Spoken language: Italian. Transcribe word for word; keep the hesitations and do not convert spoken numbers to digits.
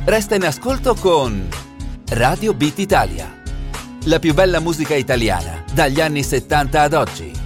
Resta in ascolto con Radio Beat Italia. La più bella musica italiana dagli anni settanta ad oggi.